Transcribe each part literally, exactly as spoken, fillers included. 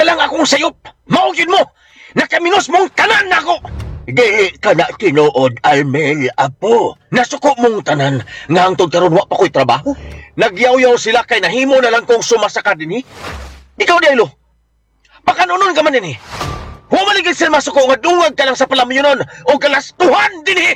lang akong sayop. Maugin mo. Nakaminos mong tanan nako. Dili ka na tinuod, Almel, apo. Nasuko mong tanan nga ang karon wa pa ko'y trabaho. Nagyaw-yaw sila kay nahimo na lang kong sumasaka dinhi. Ikaw, Dilo, pakanunon ka man dinhi. Humaligid sila masuko nga dungag ka lang sa palamyonon o galastuhan dinhi.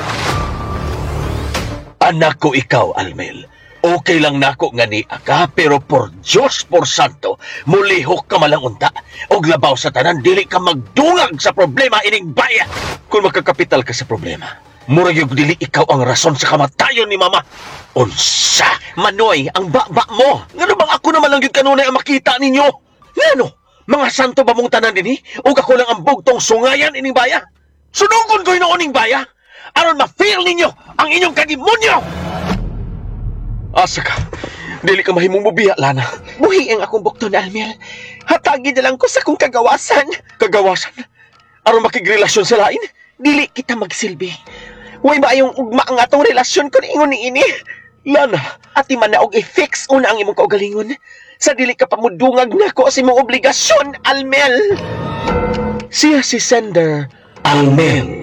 Anak ko ikaw, Almel. Okay lang nako nga ni aka, pero por Diyos por Santo, mulihok ka malang unta. Og labaw sa tanan, dili ka magdungag sa problema ining baya. Kung magkakapital ka sa problema, murag yung dili ikaw ang rason sa kamatayon ni Mama. Unsa? Manoy, ang ba-ba mo. Ngano bang ako naman lang yung kanunay ang makita ninyo? Ngano? Mga santo ba mong tanan din, o ako lang ang bugtong sungayan ining baya? Sunungon ko yung ining baya, aron ma-feel ninyo ang inyong kagimonyo! Asa ka? Dili ka mahimong mubiya, Lana. Buhi ang akong bukton, Almel. Hatagi na lang ko sa kong kagawasan. Kagawasan? Aron makigrelasyon sa lain? Dili kita magsilbi. Huwag ba yung ugma ang atong relasyon ko ingon ni ini? Lana, Ati man na og i-fix una ang imong kaugalingon. Sa dili ka pamudungag na ko sa imong obligasyon, Almel. siya si Sender Almel.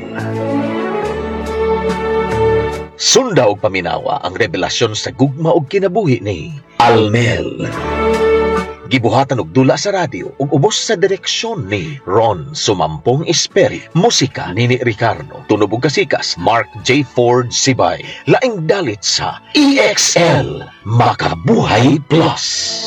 Sunda og paminawa ang revelasyon sa gugma og kinabuhi ni Almel. Gibuhatan og dula sa radyo ug ubos sa direksyon ni Ron Sumampong Esperi. Musika ni ni Ricardo. Tunog ug kasikas Mark J. Ford Sibay. Laing dalit sa E X L Makabuhay Plus.